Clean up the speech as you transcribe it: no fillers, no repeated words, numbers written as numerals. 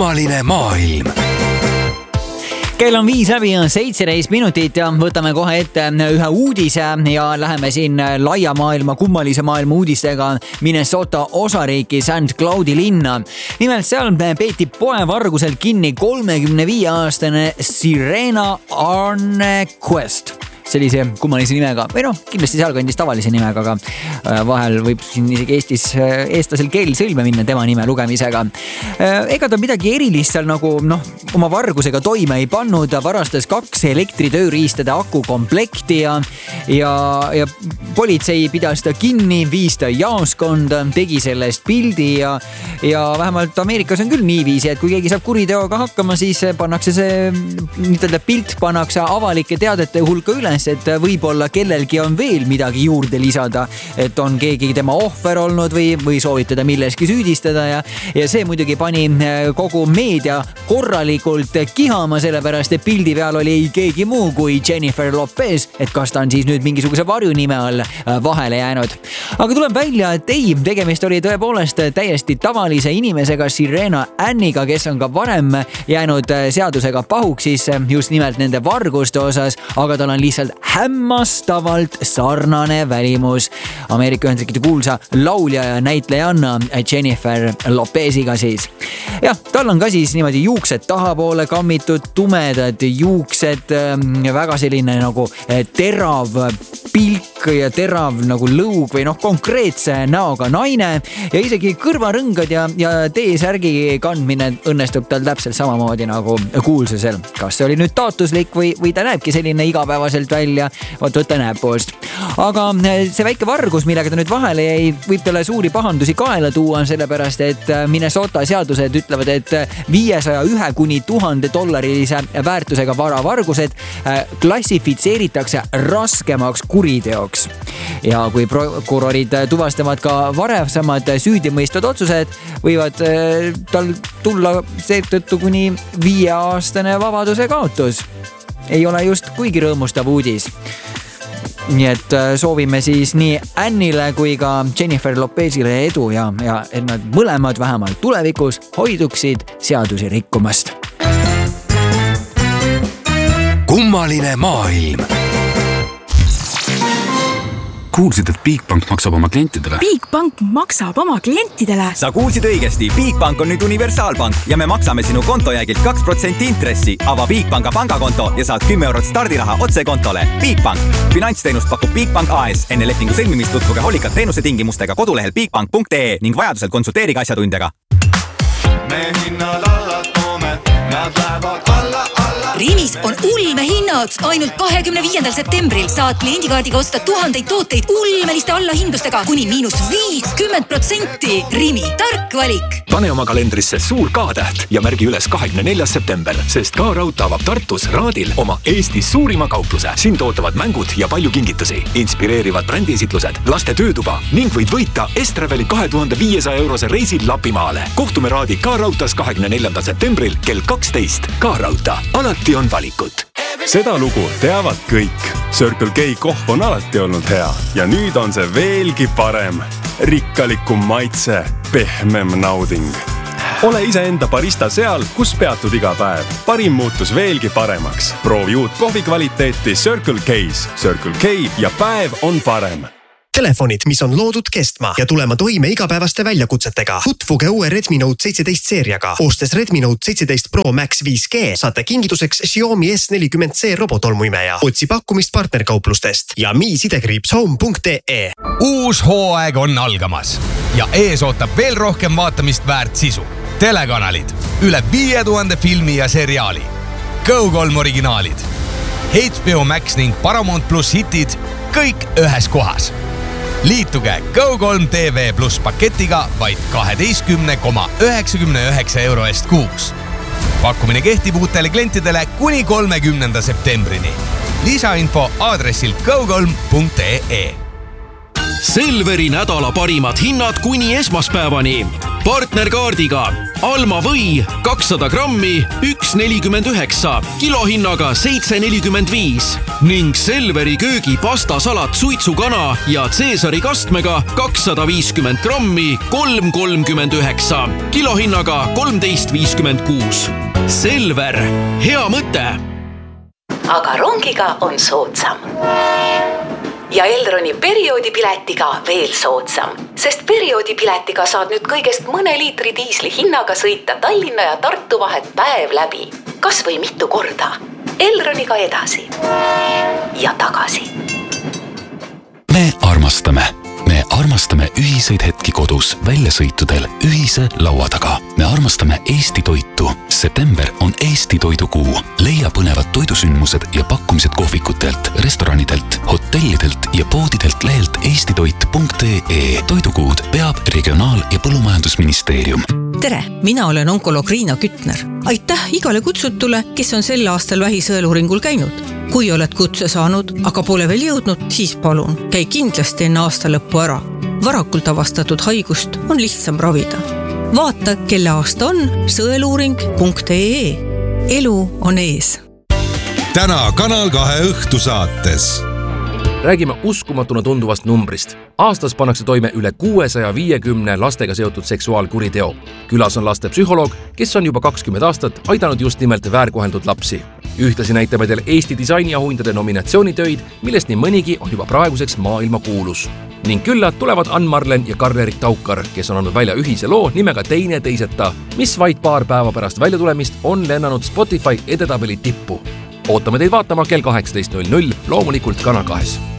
Kummaline maailm. Kell on 5 läbi ja 17 minutit ja võtame kohe ette ühe uudise ja läheme siin laia maailma, kummalise maailma uudistega Minnesota osariiki St. Cloudi linna. Nimelt seal peeti poevarguselt kinni 35-aastane Sirena Arnequist. Sellise kummalise nimega, või kindlasti sealkandis tavalise nimega, aga vahel võib siin isegi Eestis eestlasel keel sõlme minna tema nime lugemisega. Ega ta midagi erilist seal nagu oma vargusega toime ei pannud, varastas 2 elektritööriistade akukomplekti ja politsei pidas ta kinni, viis ta jaoskonda, tegi sellest pildi ja vähemalt Ameerikas on küll niiviisi, et kui keegi saab kuriteoga hakkama, siis pannakse see pilt pannakse avalike teadete hulka üles, et võib-olla kellelgi on veel midagi juurde lisada, et on keegi tema ohver olnud või soovib teda milleski süüdistada ja see muidugi pani kogu meedia korralikult kihama, sellepärast et pildi peal oli keegi muu kui Jennifer Lopez, et kas ta on siis nüüd mingisuguse varjunime all vahele jäänud. Aga tuleb välja, et ei, tegemist oli tõepoolest täiesti tavalise inimesega, Sirena Anniga, kes on ka varem jäänud seadusega pahuks siis just nimelt nende varguste osas, aga tal on lihtsalt hämmastavalt sarnane välimus Ameerika Ühendriikide kuulsa laulja ja näitlejanna Jennifer Lopeziga siis. Jah, tal on ka siis niimoodi juuksed tahapoole kammitud, tumedad juuksed, väga selline nagu terav pilk ja terav nagu lõug või konkreetse näoga naine ja isegi kõrvarõngad ja T-särgi kandmine õnnestub tal täpselt samamoodi nagu kuulsusel. Kas see oli nüüd taotluslik või ta näebki selline igapäevaselt välja, võtta näeb poost. Aga see väike vargus, millega ta nüüd vahele jäi, võib talle suuri pahandusi kaela tuua, sellepärast et Minnesota seadused ütlevad, et $501 kuni $1000 väärtusega varavargused klassifitseeritakse raskemaks kuriteoks. Ja kui prokurorid tuvastavad ka varesamad süüdimõistvad otsused, võivad tal tulla seetõttu kuni 5-aastane vabaduse kaotus. Ei ole just kuigi rõõmustav uudis. Nii et soovime siis nii Annile kui ka Jennifer Lopezile edu ja et nad mõlemad vähemalt tulevikus hoiduksid seadusi rikkumast. Kummaline maailm. Kuulsid, et Bigbank maksab oma klientidele? Bigbank maksab oma klientidele? Sa kuulsid õigesti. Bigbank on nüüd universaalpank ja me maksame sinu kontojäägilt 2% intressi. Ava Bigbanka pangakonto ja saad 10 € stardiraha otse kontole. Bigbank. Finantsteenust pakub Bigbank AS. Enne lepingu sõlmimist tutvuge hoolikalt teenuse tingimustega kodulehel bigbank.ee ning vajadusel konsulteeriga asjatundjaga. Me hinnad alla toome, nad lähevad alla. Rimis on ulmehinnad. Ainult 25. septembril saad kliendikaardiga osta tuhandeid tooteid ulmeliste allahindlustega kuni -50%. Rimi, tark valik. Pane oma kalendrisse suur K-täht ja märgi üles 24. september, sest K-Raud avab Tartus Raadil oma Eesti suurima kaupluse. Siin tootavad mängud ja palju kingitusi, inspireerivad brändiesitlused, laste töötuba ning võid võita Estraveli 2500 € reisil Lapimaale. Kohtume Raadi K-Rautas 24. septembril kell 12. K-Rauta. Alati on valikut. Seda lugu teavad kõik. Circle K kohv on alati olnud hea ja nüüd on see veelgi parem. Rikkalikum maitse, pehmem nauding. Ole iseenda barista seal, kus peatud iga päev. Parim muutus veelgi paremaks. Proovi uut kohvi kvaliteeti Circle K's. Circle K ja päev on parem. Telefonid, mis on loodud kestma ja tulema toime igapäevaste väljakutsetega. Tutvuge uue Redmi Note 17 seeriaga. Ostes Redmi Note 17 Pro Max 5G saate kingituseks Xiaomi S40C robotolmuimeja. Otsi pakkumist partnerkauplustest ja mi-home.ee. Uus hooaeg on algamas ja ees ootab veel rohkem vaatamist väärt sisu. Telekanalid, üle 5000 filmi ja seriaali, Go3 originaalid, HBO Max ning Paramount Plus hitid, kõik ühes kohas. Liituge Go3 TV Plus paketiga vaid 12,99 € eest kuuks. Pakkumine kehtib uutele klientidele kuni 30. septembrini. Lisainfo aadressil go3.ee. Selveri nädala parimad hinnad kuni esmaspäevani. Partnerkaardiga Alma või 200 grammi 1,49, kilohinnaga 7,45. ning Selveri köögi pastasalat suitsukana ja Caesari kastmega 250 grammi 3,39, kilohinnaga 13,56. Selver, hea mõte. Aga rongiga on soodsam. Ja Elroni perioodipiletiga veel soodsam, sest perioodipiletiga saad nüüd kõigest mõne liitri diisli hinnaga sõita Tallinna ja Tartu vahet päev läbi. Kas või mitu korda. Elroniga edasi ja tagasi. Me armastame ühiseid hetki kodus, väljasõitudel, ühise laua taga. Me armastame Eesti toitu. September on Eesti toidukuu. Leia põnevad toidusündmused ja pakkumised kohvikutelt, restoranidelt, hotellidelt ja poodidelt lehelt eestitoit.ee. Toidukuud peab Regionaal- ja Põllumajandusministeerium. Tere, mina olen onkoloog Riina Kütner. Aitäh igale kutsutule, kes on sel aastal vähisõeluuringul käinud. Kui oled kutse saanud, aga pole veel jõudnud, siis palun, käi kindlasti enne aasta lõppu ära. Varakult avastatud haigust on lihtsam ravida. Vaata, kelle aasta on sõeluuring.ee. Elu on ees. Täna Kanal 2 õhtusaates. Räägime uskumatuna tunduvast numbrist. Aastas pannakse toime üle 650 lastega seotud seksuaalkuriteo. Külas on laste psühholoog, kes on juba 20 aastat aidanud just nimelt väärkoheldud lapsi. Ühtlasi näitame teile Eesti disainiauhindade nominatsioonitöid, millest nii mõnigi on juba praeguseks maailma kuulus. Ning külla tulevad Ann-Marlen ja Karl-Erik Taukar, kes on andnud välja ühise loo nimega Teine teiseta, mis vaid paar päeva pärast väljatulemist on lennanud Spotify edetabeli tippu. Ootame teid vaatama kell 18.00, loomulikult Kanal 2.